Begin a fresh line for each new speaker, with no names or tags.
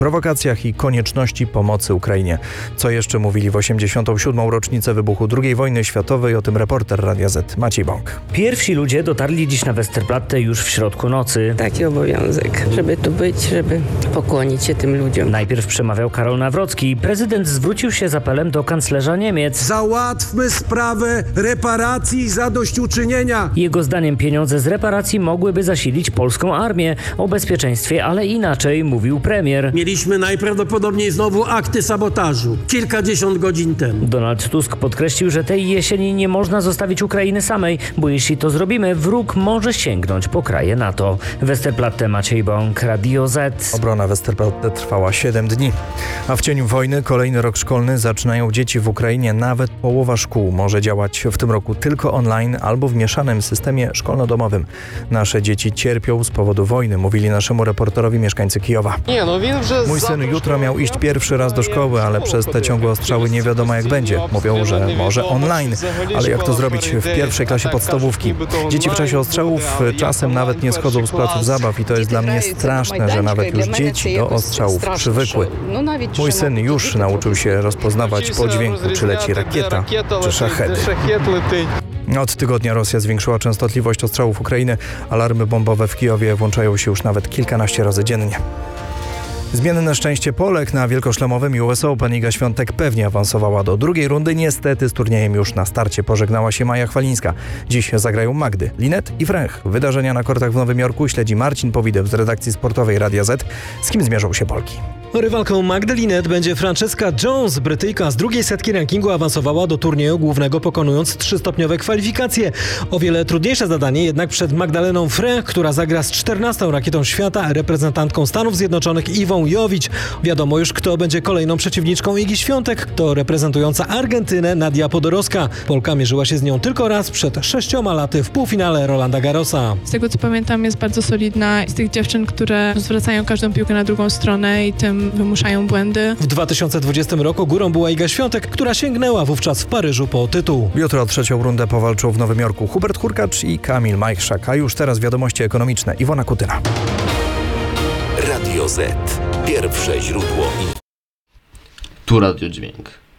prowokacjach i konieczności pomocy Ukrainie. Co jeszcze mówili w 87. rocznicę wybuchu II wojny światowej? O tym reporter Radia Z Maciej Bąk.
Pierwsi ludzie dotarli dziś na Westerplatte już w środku nocy.
Taki obowiązek, żeby tu być, żeby pokłonić się tym ludziom.
Najpierw przemawiał Karol Nawrocki. Prezydent zwrócił się z apelem do kanclerza Niemiec.
Załatwmy sprawę reparacji i zadośćuczynienia.
Jego zdaniem pieniądze z reparacji mogłyby zasilić polską armię. O bezpieczeństwie, ale inaczej, mówił premier.
Mieliśmy najprawdopodobniej znowu akty sabotażu. Kilkadziesiąt godzin temu.
Donald Tusk podkreślił, że tej jesieni nie można zostawić Ukrainy samej, bo jeśli to zrobimy, wróg może sięgnąć po kraje NATO. Westerplatte, Maciej Bąk, Radio Z.
Obrona Westerplatte trwała 7 dni. A w cieniu wojny kolejny rok szkolny zaczynają dzieci w Ukrainie. Nawet połowa szkół może działać w tym roku tylko online albo w mieszanym systemie szkolno-domowym. Nasze dzieci cierpią z powodu wojny, mówili naszemu reporterowi mieszkańcy Kijowa. Mój syn jutro miał iść pierwszy raz do szkoły, ale przez te ciągłe ostrzały nie wiadomo jak będzie. Mówią, że może online, ale jak to zrobić w pierwszej klasie podstawówki? Dzieci w czasie ostrzałów czasem nawet nie schodzą z placów zabaw i to jest dla mnie straszne, że nawet już dzieci do ostrzałów przywykły. Mój syn już nauczył się rozpoznawać po dźwięku, czy leci rakieta, czy szachedy. Od tygodnia Rosja zwiększyła częstotliwość ostrzałów Ukrainy. Alarmy bombowe w Kijowie włączają się już nawet kilkanaście razy dziennie. Zmienne szczęście Polek na wielkoszlemowym US Open. Iga Świątek pewnie awansowała do drugiej rundy. Niestety z turniejem już na starcie pożegnała się Maja Chwalińska. Dziś zagrają Magdy, Linet i Fręch. Wydarzenia na kortach w Nowym Jorku śledzi Marcin Powideł z redakcji sportowej Radia Z. Z kim zmierzą się Polki?
Rywalką Magdy Linet będzie Francesca Jones. Brytyjka z drugiej setki rankingu awansowała do turnieju głównego, pokonując 3-stopniowe kwalifikacje. O wiele trudniejsze zadanie jednak przed Magdaleną Fręch, która zagra z 14. rakietą świata, reprezentantką Stanów Zjednoczonych Iwą Jovic. Wiadomo już, kto będzie kolejną przeciwniczką Igi Świątek. To reprezentująca Argentynę Nadia Podoroska. Polka mierzyła się z nią tylko raz przed 6 laty w półfinale Rolanda Garrosa.
Z tego co pamiętam, jest bardzo solidna. Z tych dziewczyn, które zwracają każdą piłkę na drugą stronę i tym wymuszają błędy.
W 2020 roku górą była Iga Świątek, która sięgnęła wówczas w Paryżu po tytuł.
Jutro trzecią rundę powalczą w Nowym Jorku Hubert Hurkacz i Kamil Majchrzak. A już teraz wiadomości ekonomiczne. Iwona Kutyna.
Radio Z. Pierwsze źródło.
Tu Radio Dźwięk.